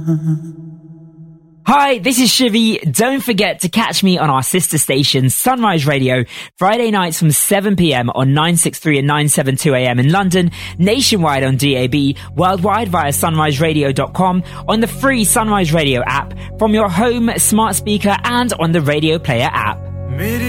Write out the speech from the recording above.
Hi, this is Shivy. Don't forget to catch me on our sister station, Sunrise Radio, Friday nights from 7pm on 963 and 972am in London, nationwide on DAB, worldwide via sunriseradio.com, on the free Sunrise Radio app, from your home, smart speaker, and on the Radio Player app.